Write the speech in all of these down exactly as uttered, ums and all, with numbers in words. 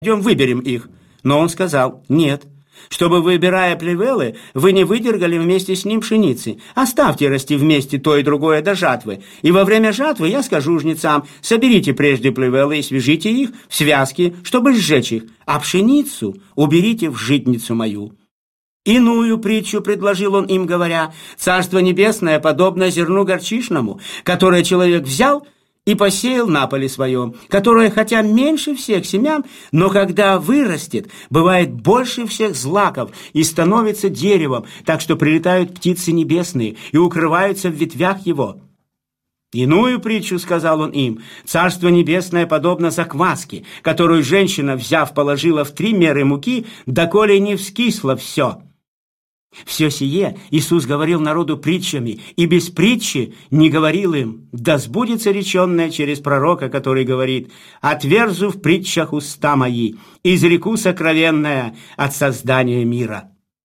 Пойдем выберем их». Но он сказал: «Нет, чтобы, выбирая плевелы, вы не выдергали вместе с ним пшеницы. Оставьте расти вместе то и другое до жатвы. И во время жатвы я скажу жнецам: соберите прежде плевелы и свяжите их в связки, чтобы сжечь их, а пшеницу уберите в житницу мою». Иную притчу предложил он им, говоря: «Царство небесное подобно зерну горчичному, которое человек взял и посеял на поле своем, которое, хотя меньше всех семян, но когда вырастет, бывает больше всех злаков и становится деревом, так что прилетают птицы небесные и укрываются в ветвях его». Иную притчу сказал он им: «Царство небесное подобно закваске, которую женщина, взяв, положила в три меры муки, доколе не вскисло все». Все сие Иисус говорил народу притчами, и без притчи не говорил им, да сбудется реченное через пророка, который говорит: «Отверзу в притчах уста мои, изреку сокровенное от создания мира».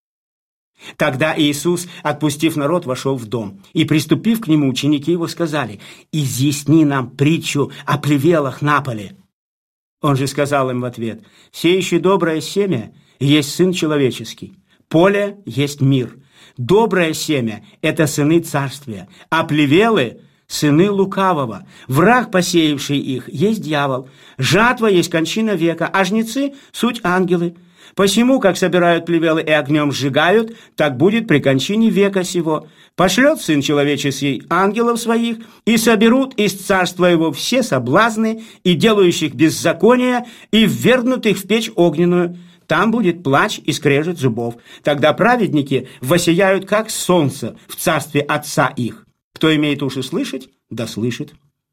Тогда Иисус, отпустив народ, вошел в дом, и, приступив к нему, ученики его сказали: «Изъясни нам притчу о плевелах на поле». Он же сказал им в ответ: «Сеющий доброе семя есть Сын Человеческий. Поле есть мир. Доброе семя – это сыны царствия, а плевелы – сыны лукавого. Враг, посеявший их, есть дьявол. Жатва есть кончина века, а жнецы – суть ангелы. Посему, как собирают плевелы и огнем сжигают, так будет при кончине века сего. Пошлет Сын Человеческий ангелов своих, и соберут из царства его все соблазны и делающих беззакония, и ввергнут их в печь огненную. Там будет плач и скрежет зубов. Тогда праведники воссияют, как солнце, в царстве Отца их. Кто имеет уши слышать, да слышит».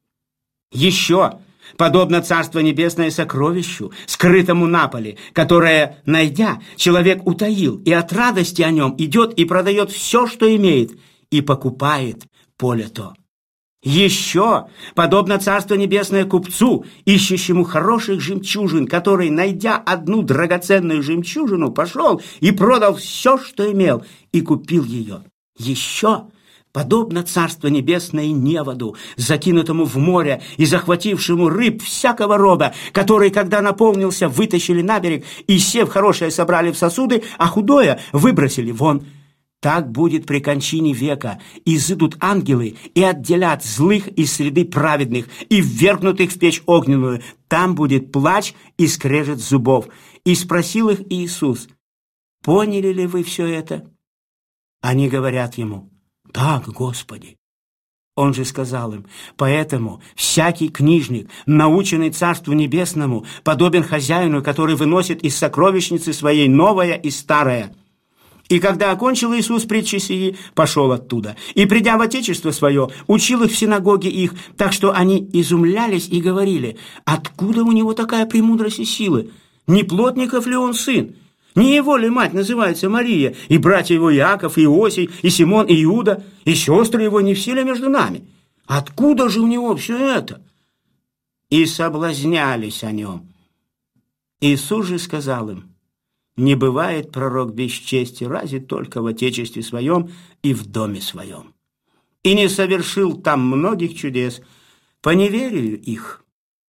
Еще подобно Царство Небесное сокровищу, скрытому на поле, которое, найдя, человек утаил, и от радости о нем идет и продает все, что имеет, и покупает поле то. Еще подобно Царство Небесное купцу, ищущему хороших жемчужин, который, найдя одну драгоценную жемчужину, пошел и продал все, что имел, и купил ее. Еще подобно Царство Небесное неводу, закинутому в море и захватившему рыб всякого рода, который, когда наполнился, вытащили на берег, и сев хорошее собрали в сосуды, а худое выбросили вон. Так будет при кончине века. Изыдут ангелы и отделят злых из среды праведных и ввергнут их в печь огненную. Там будет плач и скрежет зубов. И спросил их Иисус: «Поняли ли вы все это?» Они говорят ему: «Так, Господи». Он же сказал им: «Поэтому всякий книжник, наученный Царству Небесному, подобен хозяину, который выносит из сокровищницы своей новое и старое». И когда окончил Иисус притчи сии, пошел оттуда. И, придя в отечество свое, учил их в синагоге их, так что они изумлялись и говорили: «Откуда у него такая премудрость и силы? Не плотников ли он сын? Не его ли мать называется Мария, и братья его Иаков, и Иосий, и Симон, и Иуда, и сестры его не все ли между нами? Откуда же у него все это?» И соблазнялись о нем. Иисус же сказал им: «Не бывает пророк без чести, разве только в отечестве своем и в доме своем». И не совершил там многих чудес по неверию их.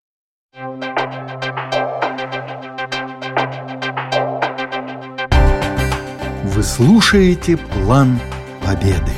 Вы слушаете «План Победы».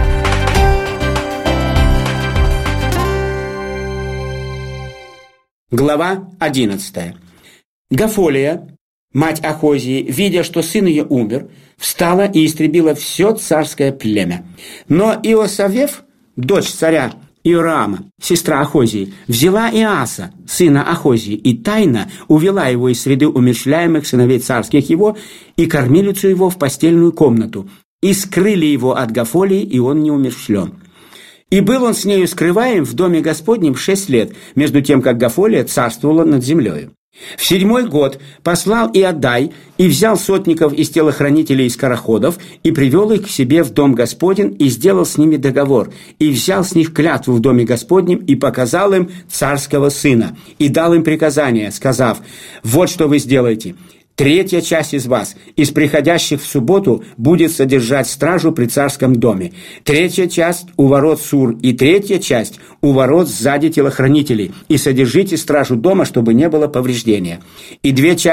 Глава одиннадцатая. Гафолия, мать Ахозии, видя, что сын ее умер, встала и истребила все царское племя. Но Иосавеф, дочь царя Иорама, сестра Ахозии, взяла Иаса, сына Ахозии, и тайно увела его из среды умерщвляемых сыновей царских его и кормилицу его в постельную комнату, и скрыли его от Гафолии, и он не умерщвлен. И был он с нею скрываем в доме Господнем шесть лет, между тем, как Гафолия царствовала над землею. В седьмой год послал Иодай и взял сотников из телохранителей и скороходов и привел их к себе в дом Господень и сделал с ними договор, и взял с них клятву в доме Господнем и показал им царского сына, и дал им приказание, сказав: «Вот что вы сделаете. Третья часть из вас, из приходящих в субботу, будет содержать стражу при царском доме. Третья часть у ворот Сур, и третья часть у ворот сзади телохранителей. И содержите стражу дома, чтобы не было повреждения. И две части